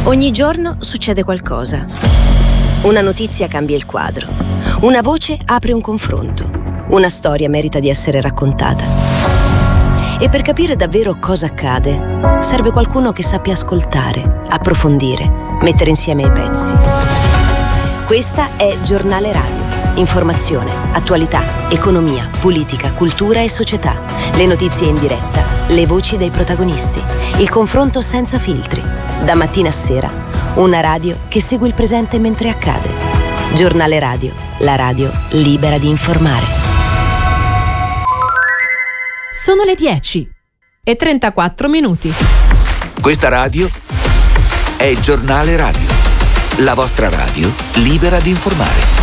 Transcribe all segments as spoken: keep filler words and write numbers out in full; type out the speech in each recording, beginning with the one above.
Ogni giorno succede qualcosa. Una notizia cambia il quadro. Una voce apre un confronto. Una storia merita di essere raccontata. E per capire davvero cosa accade, serve qualcuno che sappia ascoltare, approfondire, mettere insieme i pezzi. Questa è Giornale Radio. Informazione, attualità, economia, politica, cultura e società. Le notizie in diretta, le voci dei protagonisti, il confronto senza filtri. Da mattina a sera, una radio che segue il presente mentre accade. Giornale Radio, la radio libera di informare. Sono le dieci e trentaquattro minuti. Questa radio è Giornale Radio, la vostra radio libera di informare.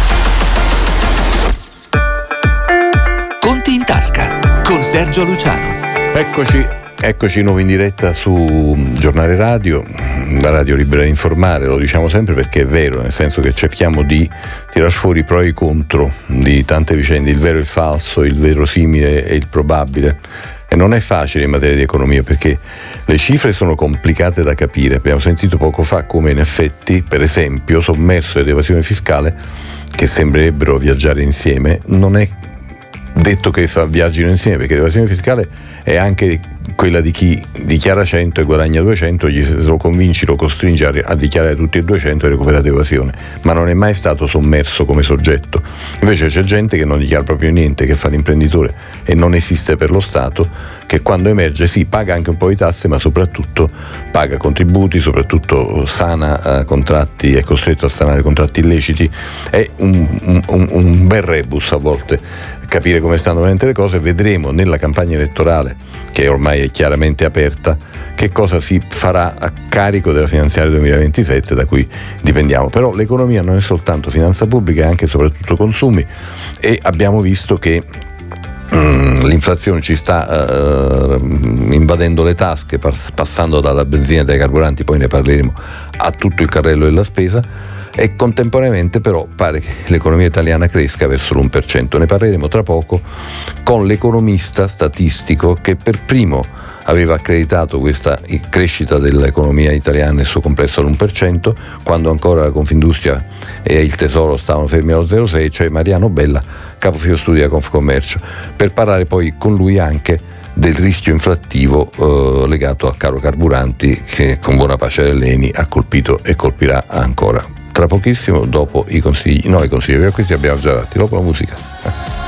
Conti in tasca con Sergio Luciano. Eccoci, eccoci nuovi in diretta su Giornale Radio, la radio libera di informare, lo diciamo sempre perché è vero, nel senso che cerchiamo di tirar fuori i pro e i contro di tante vicende, il vero e il falso, il verosimile e il probabile. E non è facile in materia di economia perché le cifre sono complicate da capire. Abbiamo sentito poco fa come in effetti, per esempio, sommerso ed evasione fiscale, che sembrerebbero viaggiare insieme, non è detto che viaggino insieme, perché l'evasione fiscale è anche quella di chi dichiara cento e guadagna duecento, gli lo convinci, lo costringi a, a dichiarare tutti e duecento e recuperare evasione, ma non è mai stato sommerso come soggetto. Invece c'è gente che non dichiara proprio niente, che fa l'imprenditore e non esiste per lo Stato, che quando emerge sì, paga anche un po' di tasse, ma soprattutto paga contributi, soprattutto sana uh, contratti, è costretto a sanare contratti illeciti. È un, un, un bel rebus a volte capire come stanno veramente le cose. Vedremo nella campagna elettorale, che ormai è chiaramente aperta, che cosa si farà a carico della finanziaria duemilaventisette, da cui dipendiamo. Però l'economia non è soltanto finanza pubblica, è anche e soprattutto consumi, e abbiamo visto che mm, l'inflazione ci sta uh, invadendo le tasche, passando dalla benzina e dai carburanti, poi ne parleremo, a tutto il carrello della spesa. E contemporaneamente però pare che l'economia italiana cresca verso l'uno per cento. Ne parleremo tra poco con l'economista statistico che per primo aveva accreditato questa crescita dell'economia italiana nel suo complesso all'uno per cento, quando ancora la Confindustria e il Tesoro stavano fermi allo zero virgola sei, cioè Mariano Bella, capofilo studi della Confcommercio, per parlare poi con lui anche del rischio inflattivo eh, legato al caro carburanti che con buona pace dell'Eni ha colpito e colpirà ancora. Tra pochissimo, dopo i consigli, no i consigli, questi abbiamo già dati, dopo la musica.